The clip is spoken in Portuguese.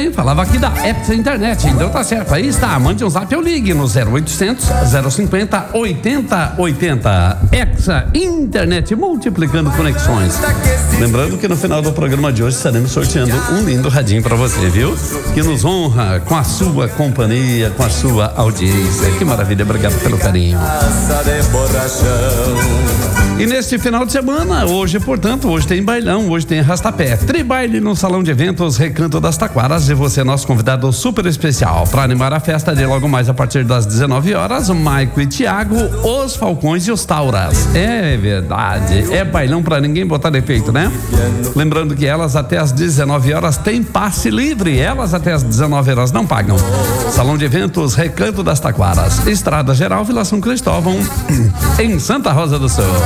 bem, falava aqui da Epsa Internet, então tá certo, aí está, mande um zap ou ligue no 0800 050 8080. Epsa Internet, multiplicando conexões. Lembrando que no final do programa de hoje estaremos sorteando um lindo radinho pra você, viu? Que nos honra com a sua companhia, com a sua audiência. Que maravilha, obrigado pelo carinho. E neste final de semana, hoje, portanto, hoje tem bailão, hoje tem arrastapé. Tribaile no Salão de Eventos Recanto das Taquaras, e você é nosso convidado super especial. Para animar a festa de logo mais a partir das 19 horas, Maico e Thiago, os Falcões e os Tauras. É verdade, é bailão pra ninguém botar defeito, né? Lembrando que elas até as 19 horas têm passe livre, elas até as 19 horas não pagam. Salão de Eventos Recanto das Taquaras, Estrada Geral, Vila São Cristóvão, em Santa Rosa do Sul.